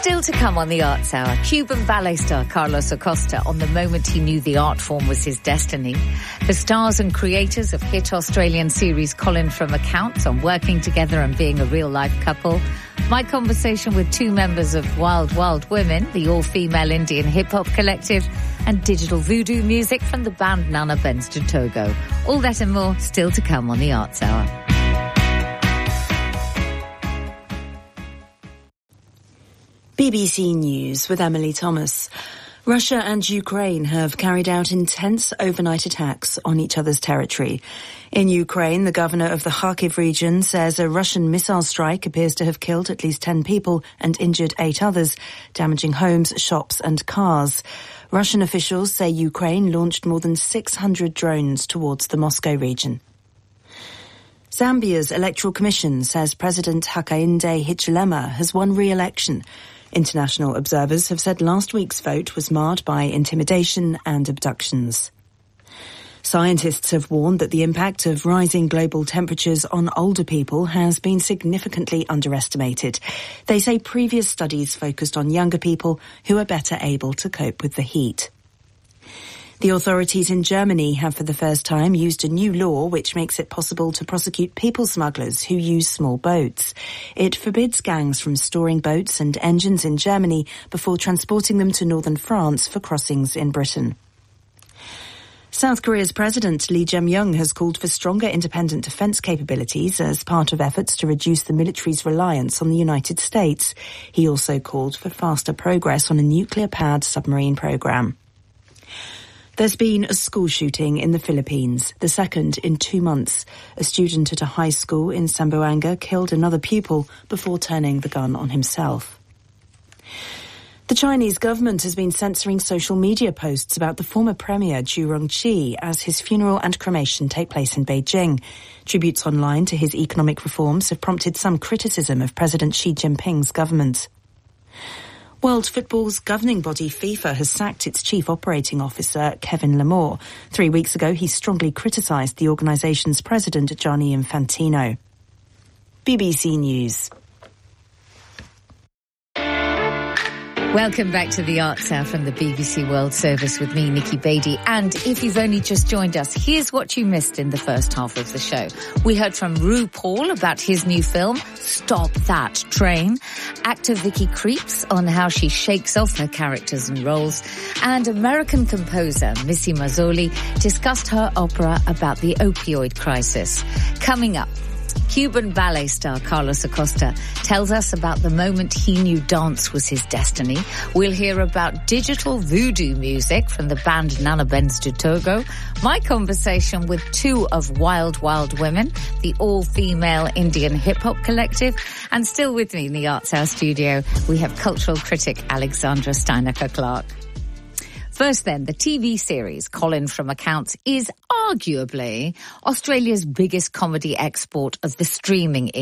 Still to come on the Arts Hour, Cuban ballet star Carlos Acosta on the moment he knew the art form was his destiny. The stars and creators of hit Australian series Colin from Accounts on working together and being a real-life couple. My conversation with two members of Wild Wild Women, the all-female Indian hip-hop collective, and digital voodoo music from the band Nana Bends to Togo. All that and more still to come on the Arts Hour. BBC News with Emily Thomas. Russia and Ukraine have carried out intense overnight attacks on each other's territory. In Ukraine, the governor of the Kharkiv region says a Russian missile strike appears to have killed at least 10 people and injured 8 others, damaging homes, shops and cars. Russian officials say Ukraine launched more than 600 drones towards the Moscow region. Zambia's Electoral Commission says President Hakainde Hichilema has won re-election. International observers have said last week's vote was marred by intimidation and abductions. Scientists have warned that the impact of rising global temperatures on older people has been significantly underestimated. They say previous studies focused on younger people who are better able to cope with the heat. The authorities in Germany have for the first time used a new law which makes it possible to prosecute people smugglers who use small boats. It forbids gangs from storing boats and engines in Germany before transporting them to northern France for crossings in Britain. South Korea's President Lee Jae-myung has called for stronger independent defense capabilities as part of efforts to reduce the military's reliance on the United States. He also called for faster progress on a nuclear-powered submarine program. There's been a school shooting in the Philippines, the second in 2 months. A student at a high school in Zamboanga killed another pupil before turning the gun on himself. The Chinese government has been censoring social media posts about the former premier Zhu Rongqi as his funeral and cremation take place in Beijing. Tributes online to his economic reforms have prompted some criticism of President Xi Jinping's government. World Football's governing body FIFA has sacked its chief operating officer, Kevin Lamore. 3 weeks ago, he strongly criticised the organisation's president, Gianni Infantino. BBC News. Welcome back to the Arts Hour from the BBC World Service with me, Nikki Beattie. And if you've only just joined us, here's what you missed in the first half of the show. We heard from RuPaul about his new film, Stop That Train. Actor Vicky Krieps on how she shakes off her characters and roles. And American composer Missy Mazzoli discussed her opera about the opioid crisis. Coming up, Cuban ballet star Carlos Acosta tells us about the moment he knew dance was his destiny. We'll hear about digital voodoo music from the band Nana Bends to Togo. My conversation with two of Wild Wild Women, the all-female Indian hip-hop collective. And still with me in the Arts Hour studio, we have cultural critic Alexandra Steinaker-Clark. First then, the TV series Colin from Accounts is arguably Australia's biggest comedy export of the streaming